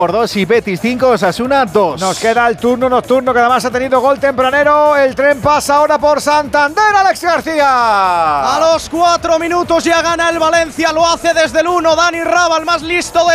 por 2 y Betis 5, Osasuna 2. Nos queda el turno nocturno que además ha tenido gol tempranero. El tren pasa ahora por Santander, Alex García. A los 4 minutos ya gana el Valencia, lo hace desde el 1. Dani Raba, el más listo de